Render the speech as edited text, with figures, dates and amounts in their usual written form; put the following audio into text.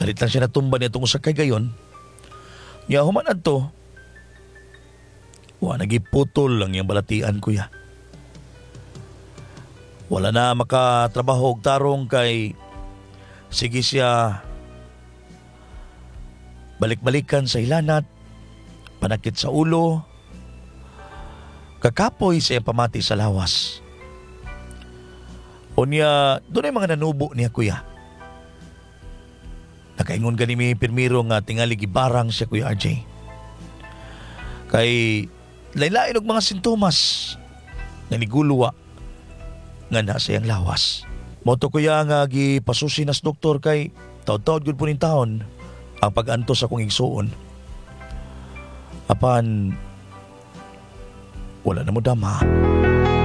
Halit lang siya natumba niya itong usa kay gayon. Nya human adto. Wa nagiputol lang yung balatian kuya. Wala na makatrabaho og tarong kay sige siya balik-balikan sa hilanat, panakit sa ulo, kakapoy sa iyang pamati sa lawas. Unya, doon ay mga nanubo niya kuya. Nakaingon gani mi pirmiro nga tingali gibarang siya kuya RJ. Kay lain-lain og mga sintomas nga niguluwa nga nasa iyang lawas. Moto kuya nga gipasusi nas doktor kay taud-taud gud po ning taon ang pag-antos akong igsuon. Apan wala na mo dama.